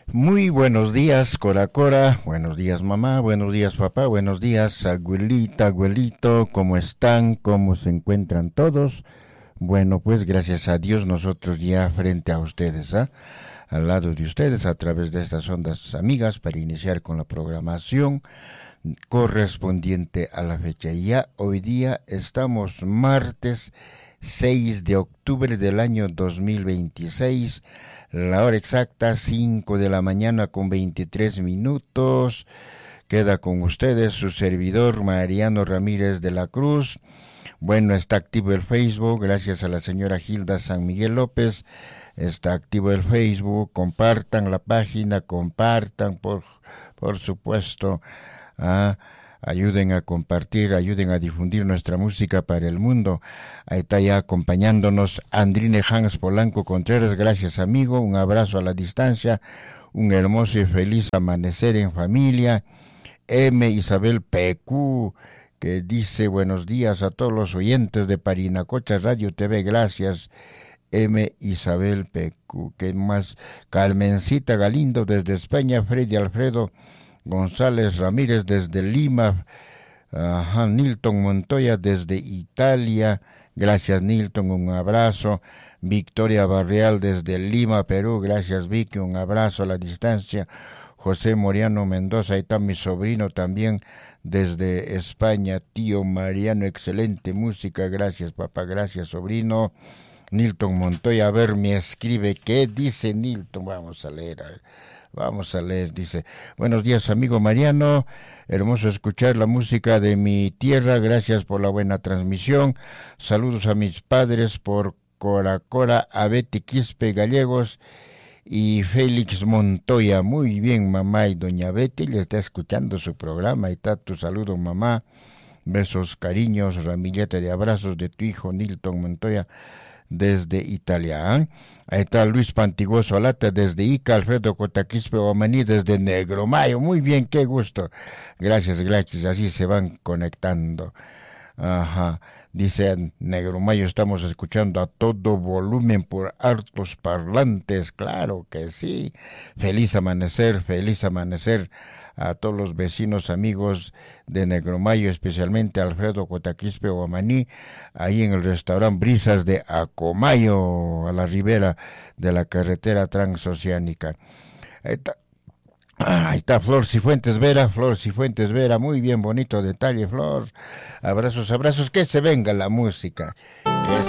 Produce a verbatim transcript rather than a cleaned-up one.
Muy buenos días, Cora Cora. Buenos días, mamá. Buenos días, papá. Buenos días, abuelita, abuelito. ¿Cómo están? ¿Cómo se encuentran todos? Bueno, pues gracias a Dios nosotros ya frente a ustedes, ¿ah? Al lado de ustedes a través de estas ondas amigas para iniciar con la programación correspondiente a la fecha. Ya hoy día estamos martes seis de octubre del año dos mil veintiséis. La hora exacta, cinco de la mañana con veintitrés minutos. Queda con ustedes su servidor Mariano Ramírez de la Cruz. Bueno, está activo el Facebook, gracias a la señora Gilda San Miguel López. Está activo el Facebook, compartan la página, compartan, por, por supuesto. Ah, ayuden a compartir, ayuden a difundir nuestra música para el mundo. Ahí está ya acompañándonos Andrine Hans Polanco Contreras, gracias amigo, un abrazo a la distancia, un hermoso y feliz amanecer en familia. M. Isabel P Q, que dice buenos días a todos los oyentes de Parinacocha Radio T V, gracias. M. Isabel P Q, que más, Carmencita Galindo desde España, Freddy Alfredo González Ramírez desde Lima, uh, Nilton Montoya desde Italia, gracias Nilton, un abrazo. Victoria Barrial desde Lima, Perú, gracias Vicky, un abrazo a la distancia. José Moriano Mendoza, ahí está mi sobrino también desde España, tío Mariano, excelente música, gracias papá, gracias sobrino. Nilton Montoya, a ver, me escribe, ¿qué dice Nilton? Vamos a leer, a ver. Vamos a leer, dice, buenos días amigo Mariano, hermoso escuchar la música de mi tierra, gracias por la buena transmisión, saludos a mis padres por Cora Cora, a Betty Quispe Gallegos y Félix Montoya, muy bien mamá, y doña Betty le está escuchando su programa, ahí está tu saludo mamá, besos, cariños, ramillete de abrazos de tu hijo Nilton Montoya, desde Italia. ¿eh? Ahí está Luis Pantiguoso Alata desde Ica, Alfredo Cotaquispe Omaní desde Negromayo. Muy bien, qué gusto. Gracias, gracias. Así se van conectando. Ajá. Dice Negromayo, estamos escuchando a todo volumen por hartos parlantes. Claro que sí. Feliz amanecer, feliz amanecer a todos los vecinos amigos de Negromayo, especialmente a Alfredo Cotaquispe Omaní, ahí en el restaurante Brisas de Acomayo, a la ribera de la carretera transoceánica. Ahí está, ah, ahí está Flor Cifuentes Vera, Flor Cifuentes Vera, muy bien, bonito detalle, Flor. Abrazos, abrazos, que se venga la música. Que